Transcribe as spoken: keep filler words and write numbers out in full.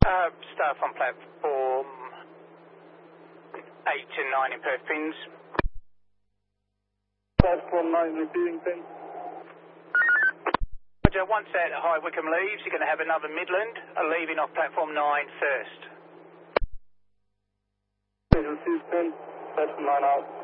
Uh, staff on platform eight and nine in Perth pins. Platform nine receiving pin. Roger, once that High Wycombe leaves, you're going to have another Midland uh, leaving off platform nine first. Please receive pin. Platform nine out.